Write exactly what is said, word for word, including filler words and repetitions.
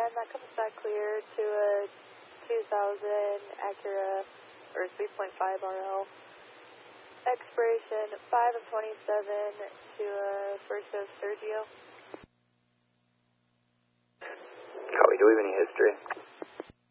and that comes back clear to a two thousand Acura, or three point five R L. Expiration five of twenty-seven to a first of Sergio. Copy, do we have any history?